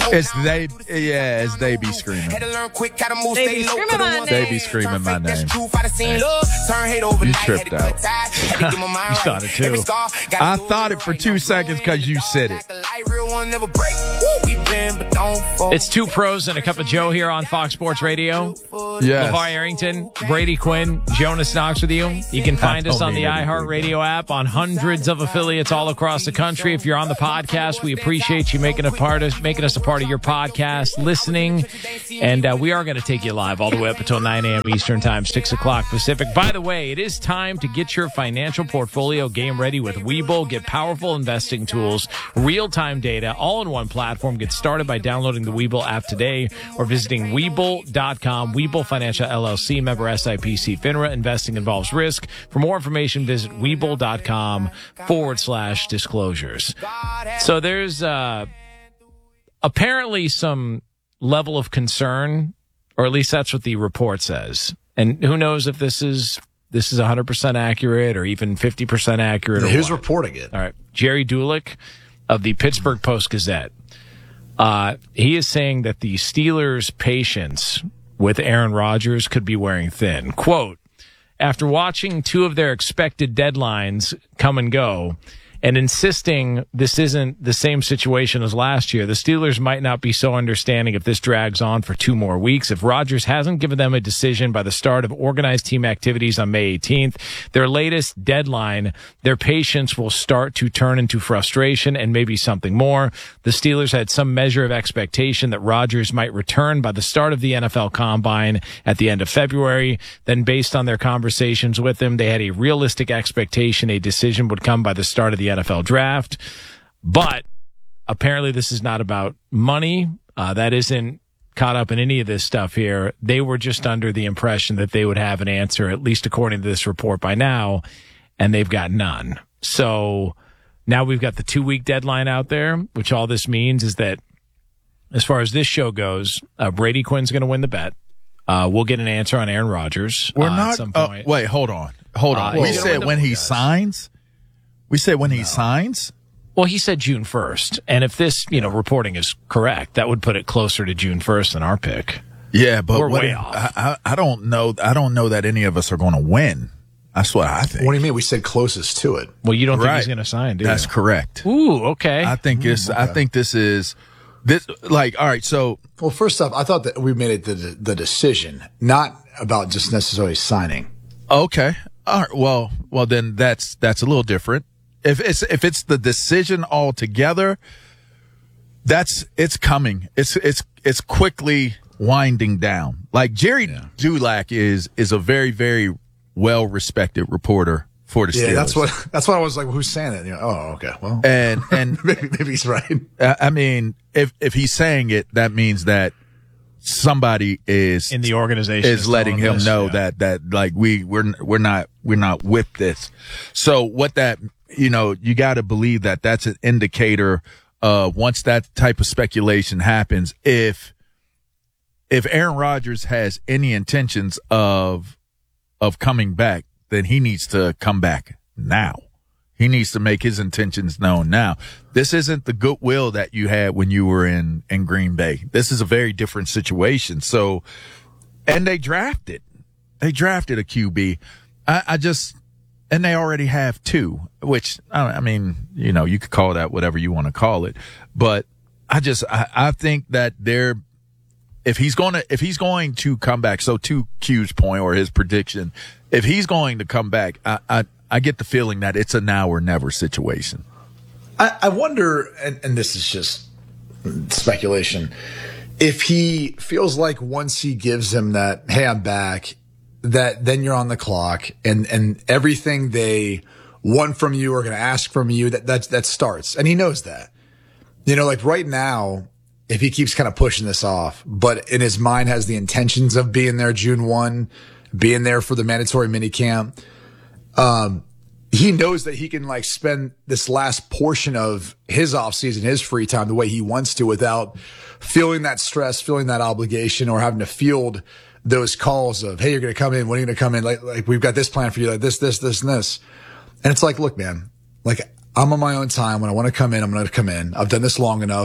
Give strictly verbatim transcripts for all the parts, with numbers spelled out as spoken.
It's they, yeah, it's they be screaming. They be screaming my name. They be screaming my name. You tripped out. You thought it too. I thought it for two seconds because you said it. It's Two Pros and a Cup of Joe here on Fox Sports Radio. Yes. LeVar Arrington, Brady Quinn, Jonas Knox with you. You can find us on the iHeartRadio app, on hundreds of affiliates all across the country. If you're on the podcast, we appreciate you making a part of making us a part of your podcast, listening, and uh, we are going to take you live all the way up until nine a.m. Eastern Time, six o'clock Pacific. By the way, it is time to get your financial portfolio game ready with Webull. Get powerful investing tools, real-time data, all in one platform. Get started by downloading the Webull app today or visiting Webull dot com. Webull Financial L L C, member S I P C FINRA. Investing involves risk. For more information, visit Webull dot com forward slash disclosures. So there's uh, apparently some level of concern, or at least that's what the report says. And who knows if this is this is one hundred percent accurate or even fifty percent accurate. Or Who's what. reporting it? All right. Jerry Dulick of the Pittsburgh Post-Gazette. Uh, he is saying that the Steelers' patience with Aaron Rodgers could be wearing thin. Quote, after watching two of their expected deadlines come and go and insisting this isn't the same situation as last year, the Steelers might not be so understanding if this drags on for two more weeks. If Rodgers hasn't given them a decision by the start of organized team activities on May eighteenth, their latest deadline, their patience will start to turn into frustration and maybe something more. The Steelers had some measure of expectation that Rodgers might return by the start of the N F L Combine at the end of February. Then based on their conversations with him, they had a realistic expectation a decision would come by the start of the N F L draft. But apparently this is not about money. Uh, that isn't caught up in any of this stuff here. They were just under the impression that they would have an answer, at least according to this report by now, and they've got none. So now we've got the two-week deadline out there, which all this means is that as far as this show goes, uh, Brady Quinn's going to win the bet. Uh, we'll get an answer on Aaron Rodgers. We're uh, not. at some Uh, point. wait, hold on. Hold on. Uh, we he's said gonna when win he the guys. signs. We said when he signs. Well, he said June first. And if this, you know, reporting is correct, that would put it closer to June first than our pick. Yeah, but We're what way if- off. I, I, I don't know. I don't know that any of us are going to win. That's what I think. What do you mean? We said closest to it. Well, you don't think Right. he's going to sign, do That's you? correct. Ooh, okay. I think this. I think this is this. Like, all right. So Well, first off, I thought that we made it the, the decision, not about just necessarily signing. okay. All right. Well, well, then that's that's a little different. If it's if it's the decision altogether, that's it's coming. It's it's it's quickly winding down. Like Jerry Yeah. Dulac is is a very very well respected reporter for the Steelers. Yeah, that's what that's why I was like, well, who's saying it? You know, oh, okay. Well, And and maybe, maybe he's right. I I mean, if if he's saying it, that means that somebody is in the organization is letting telling him this, know yeah. that that like we we're we're not we're not with this. So what that you know you got to believe that that's an indicator. Uh, once that type of speculation happens, if if Aaron Rodgers has any intentions of of coming back, then he needs to come back now. He needs to make his intentions known now. This isn't the goodwill that you had when you were in, in Green Bay. This is a very different situation. So, and they drafted, they drafted a Q B. I, I just, and they already have two, which I, I mean, you know, you could call that whatever you want to call it, but I just, I, I think that they're, if he's going to, if he's going to come back, so to Q's point or his prediction, if he's going to come back, I, I, I get the feeling that it's a now or never situation. I, I wonder, and, and this is just speculation, if he feels like once he gives him that, hey, I'm back, that then you're on the clock and, and everything they want from you are going to ask from you, that, that, that starts. And he knows that. You know, like right now, if he keeps kind of pushing this off, but in his mind has the intentions of being there June first, being there for the mandatory minicamp, um, he knows that he can like spend this last portion of his off season, his free time the way he wants to without feeling that stress, feeling that obligation, or having to field those calls of, hey, you're going to come in. When are you going to come in? Like, like we've got this plan for you, like this, this, this, and this. And it's like, look, man, like I'm on my own time. When I want to come in, I'm going to come in. I've done this long enough.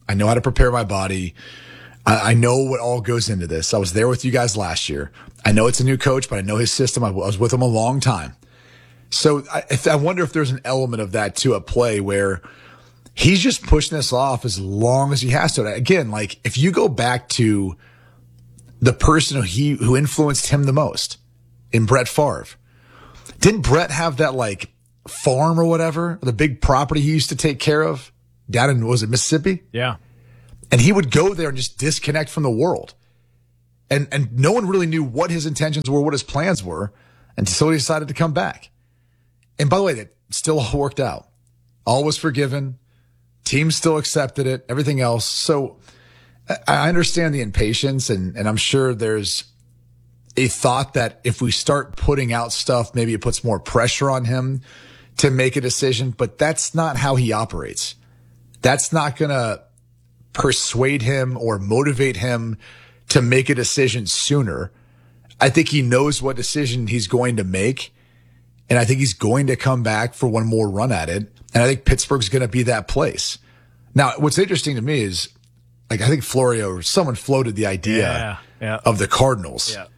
I know how to prepare my body. I, I know what all goes into this. I was there with you guys last year. I know it's a new coach, but I know his system. I was with him a long time. So I, if, I wonder if there's an element of that too at play where he's just pushing this off as long as he has to. Again, like if you go back to the person who he who influenced him the most in Brett Favre, didn't Brett have that like farm or whatever, the big property he used to take care of down in, was it Mississippi? Yeah. And he would go there and just disconnect from the world. And and no one really knew what his intentions were, what his plans were, until he decided to come back. And by the way, that still all worked out. All was forgiven. Team still accepted it, everything else. So I understand the impatience, and, and I'm sure there's a thought that if we start putting out stuff, maybe it puts more pressure on him to make a decision, but that's not how he operates. That's not going to persuade him or motivate him to make a decision sooner. I think he knows what decision he's going to make, and I think he's going to come back for one more run at it. And I think Pittsburgh's going to be that place. Now, what's interesting to me is, like, I think Florio or someone floated the idea yeah, yeah. of the Cardinals. Yeah.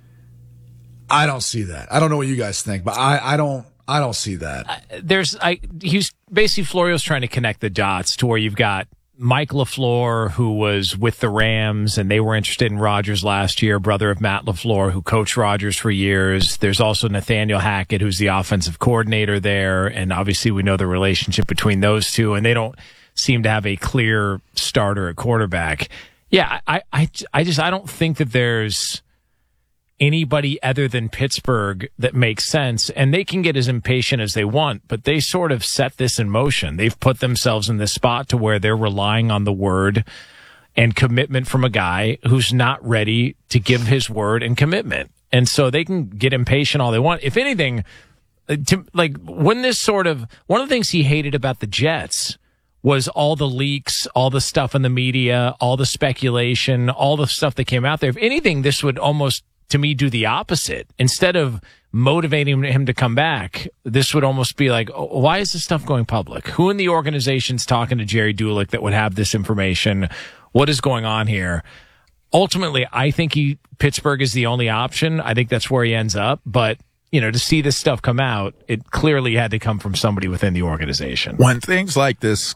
I don't see that. I don't know what you guys think, but I, I don't, I don't see that. Uh, there's, I, he's basically Florio's trying to connect the dots to where you've got Mike LaFleur, who was with the Rams, and they were interested in Rodgers last year, brother of Matt LaFleur, who coached Rodgers for years. There's also Nathaniel Hackett, who's the offensive coordinator there, and obviously we know the relationship between those two, and they don't seem to have a clear starter at quarterback. Yeah, I, I, I just, I don't think that there's anybody other than Pittsburgh that makes sense, and they can get as impatient as they want, but they sort of set this in motion. They've put themselves in this spot to where they're relying on the word and commitment from a guy who's not ready to give his word and commitment. And so they can get impatient all they want. If anything, to, like when this sort of, one of the things he hated about the Jets was all the leaks, all the stuff in the media, all the speculation, all the stuff that came out there. If anything, this would almost, to me, do the opposite. Instead of motivating him to come back, this would almost be like, oh, why is this stuff going public? Who in the organization's talking to Jerry Dulick that would have this information? What is going on here? Ultimately, I think he Pittsburgh is the only option. I think that's where he ends up. But, you know, to see this stuff come out, it clearly had to come from somebody within the organization. When things like this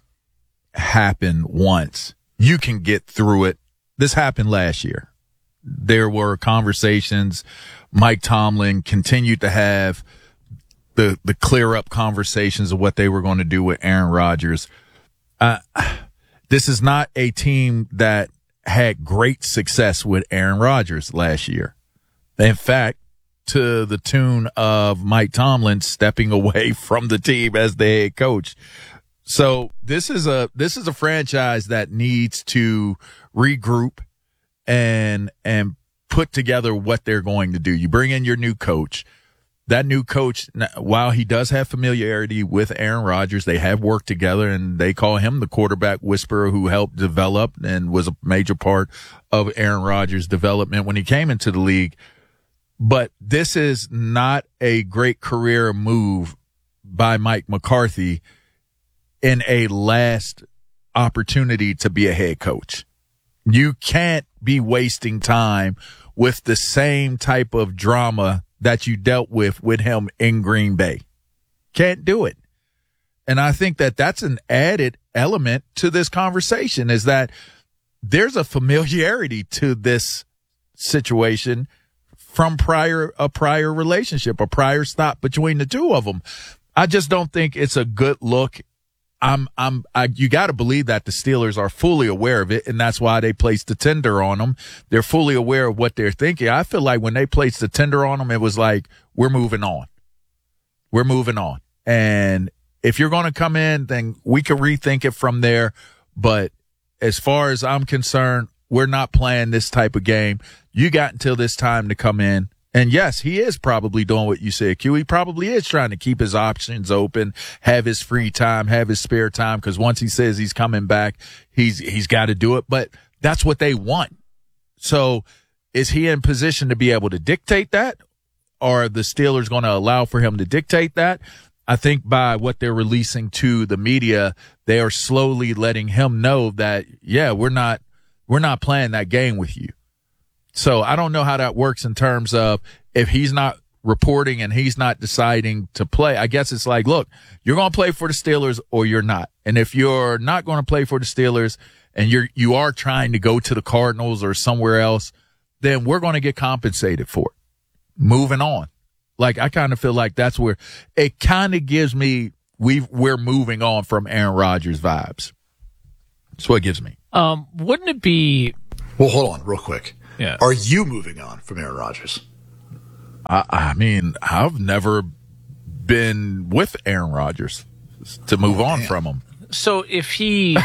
happen once, you can get through it. This happened last year. There were conversations. Mike Tomlin continued to have the the clear up conversations of what they were going to do with Aaron Rodgers. Uh, this is not a team that had great success with Aaron Rodgers last year. In fact, to the tune of Mike Tomlin stepping away from the team as the head coach. So this is a this is a franchise that needs to regroup and and put together what they're going to do. You bring in your new coach. That new coach, while he does have familiarity with Aaron Rodgers, they have worked together, and they call him the quarterback whisperer who helped develop and was a major part of Aaron Rodgers' development when he came into the league. But this is not a great career move by Mike McCarthy in a last opportunity to be a head coach. You can't be wasting time with the same type of drama that you dealt with with him in Green Bay. Can't do it. And I think that that's an added element to this conversation, is that there's a familiarity to this situation from prior, a prior relationship, a prior stop between the two of them. I just don't think it's a good look. I'm, I'm, I, you got to believe that the Steelers are fully aware of it, and that's why they placed the tender on them. They're fully aware of what they're thinking. I feel like when they placed the tender on them, it was like, we're moving on. We're moving on. And if you're going to come in, then we can rethink it from there. But as far as I'm concerned, we're not playing this type of game. You got until this time to come in. And yes, he is probably doing what you said, Q. He probably is trying to keep his options open, have his free time, have his spare time, because once he says he's coming back, he's he's got to do it. But that's what they want. So is he in position to be able to dictate that? Or are the Steelers going to allow for him to dictate that? I think by what they're releasing to the media, they are slowly letting him know that, yeah, we're not, we're not playing that game with you. So I don't know how that works in terms of if he's not reporting and he's not deciding to play. I guess it's like, look, you're going to play for the Steelers or you're not. And if you're not going to play for the Steelers and you're, you are trying to go to the Cardinals or somewhere else, then we're going to get compensated for it. Moving on. Like, I kind of feel like that's where it kind of gives me, we've, we're moving on from Aaron Rodgers vibes. That's what it gives me. Um, wouldn't it be? Well, hold on real quick. Yeah. Are you moving on from Aaron Rodgers? I, I mean, I've never been with Aaron Rodgers to move oh, on man. from him. So if he,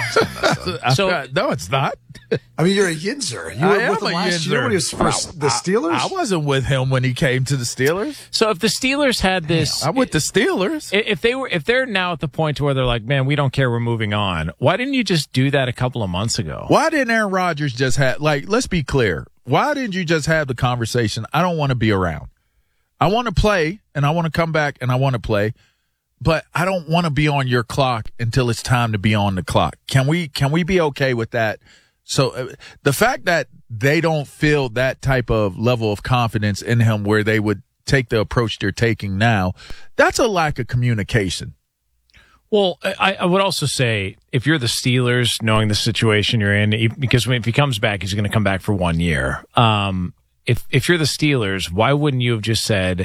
so no, it's not. I mean, you're a Yinzer. You I were am with him a last Yinzer. year when he was for the Steelers. I, I wasn't with him when he came to the Steelers. so if the Steelers had this, I'm with the Steelers. i- if they were, if they're now at the point where they're like, man, we don't care, we're moving on. Why didn't you just do that a couple of months ago? Why didn't Aaron Rodgers just have, like, let's be clear. Why didn't you just have the conversation? I don't want to be around. I want to play and I want to come back and I want to play, but I don't want to be on your clock until it's time to be on the clock. Can we, can we be okay with that? So uh, the fact that they don't feel that type of level of confidence in him where they would take the approach they're taking now, that's a lack of communication. Well, I, I would also say if you're the Steelers, knowing the situation you're in, e- because if he comes back, he's going to come back for one year. Um, if if you're the Steelers, why wouldn't you have just said,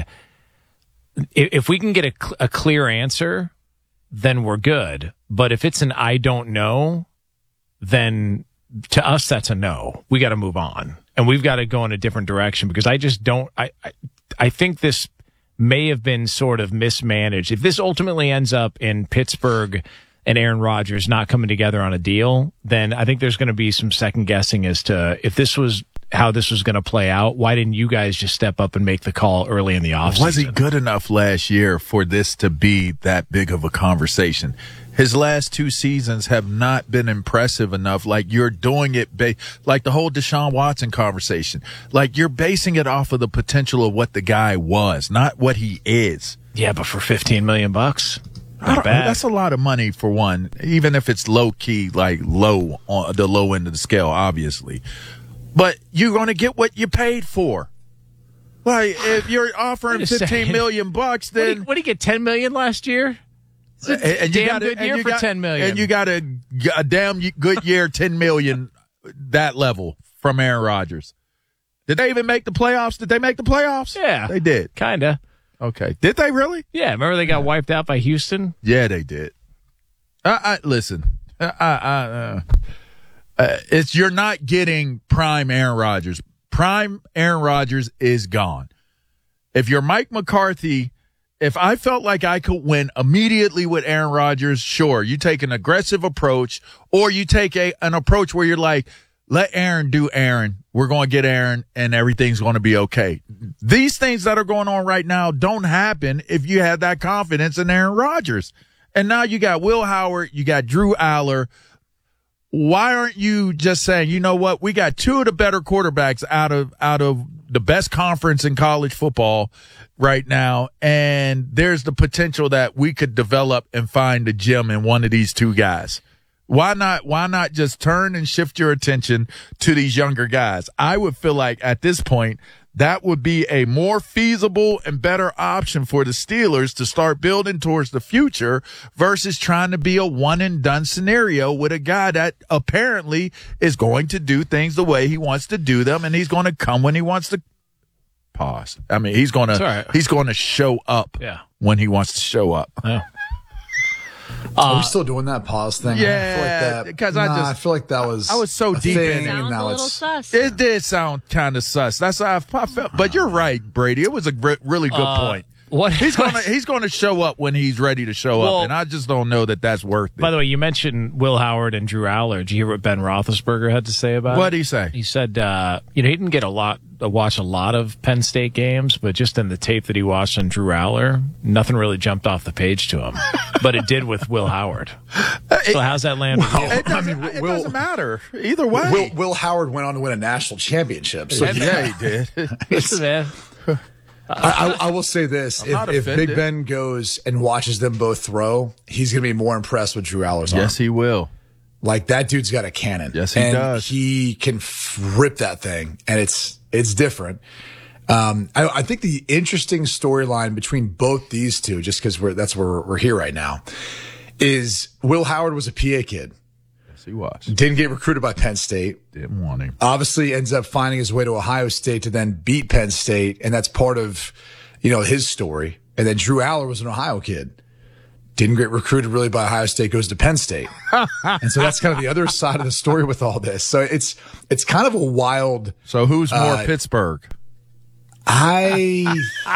if, if we can get a, cl- a clear answer, then we're good. But if it's an I don't know, then to us that's a no. We got to move on, and we've got to go in a different direction because I just don't. I I, I think this may have been sort of mismanaged. If this ultimately ends up in Pittsburgh and Aaron Rodgers not coming together on a deal, then I think there's going to be some second guessing as to if this was how this was going to play out. Why didn't you guys just step up and make the call early in the offseason? Was he good enough last year for this to be that big of a conversation? His last two seasons have not been impressive enough. Like, you're doing it, ba- like the whole Deshaun Watson conversation. Like, you're basing it off of the potential of what the guy was, not what he is. Yeah, but for fifteen million bucks, I not don't- bad. That's a lot of money for one, even if it's low key, like low on the low end of the scale, obviously. But you're going to get what you paid for. Like, if you're offering Wait a fifteen second. million bucks, What did then he, what did he get? Ten million last year. and, and you damn got a- good and year you for got- ten million. and you got a, a damn good year, ten million, that level from Aaron Rodgers. Did they even make the playoffs? Did they make the playoffs? Yeah, They did. kinda. Okay. Did they really? Yeah, remember they got wiped out by Houston. Yeah, they did. I, I listen. I, I, uh, uh, it's you're not getting prime Aaron Rodgers. Prime Aaron Rodgers is gone. If you're Mike McCarthy, if I felt like I could win immediately with Aaron Rodgers, sure, you take an aggressive approach, or you take a an approach where you're like, let Aaron do Aaron. We're going to get Aaron, and everything's going to be okay. These things that are going on right now don't happen if you have that confidence in Aaron Rodgers. And now you got Will Howard, you got Drew Aller. Why aren't you just saying, you know what, we got two of the better quarterbacks out of out of the best conference in college football right now, and there's the potential that we could develop and find a gem in one of these two guys. Why not, why not just turn and shift your attention to these younger guys? I would feel like at this point, that would be a more feasible and better option for the Steelers to start building towards the future versus trying to be a one and done scenario with a guy that apparently is going to do things the way he wants to do them. And he's going to come when he wants to pause. I mean, he's going It's all to, right. he's going to show up Yeah. when he wants to show up. Yeah. Are we still doing that pause thing? yeah, I feel like that, 'cause I nah, just- I feel like that was I was so a deep in thing, it. and Sounds now a little it's sus. It did sound kind of sus. That's how I, I felt. But you're right, Brady. It was a gr- really good Uh, point. What He's gonna he's gonna show up when he's ready to show Well- up, and I just don't know that that's worth it. By the way, you mentioned Will Howard and Drew Aller. Did you hear what Ben Roethlisberger had to say about what it? did he say? He said, uh, you know, he didn't get a lot, uh, watch a lot of Penn State games, but just in the tape that he watched on Drew Aller, nothing really jumped off the page to him. But it did with Will Howard. So how's that land? with you? It doesn't, I mean, it Will- doesn't matter either way. Will, Will Howard went on to win a national championship. So yeah, he did. Listen, man. I, I, I will say this: if, if Big Ben goes and watches them both throw, he's going to be more impressed with Drew Aller's arm. Yes, he will. Like that dude's got a cannon. Yes, he and does. He can f- rip that thing, and it's it's different. Um, I, I think the interesting storyline between both these two, just because we're that's where we're, we're here right now, is Will Howard was a P A kid. Yes, he was. Didn't get recruited by Penn State. Didn't want him. Obviously, ends up finding his way to Ohio State to then beat Penn State, and that's part of you know his story. And then Drew Aller was an Ohio kid. Didn't get recruited really by Ohio State, goes to Penn State. And so that's kind of the other side of the story with all this. So it's it's kind of a wild. So who's more uh, Pittsburgh? I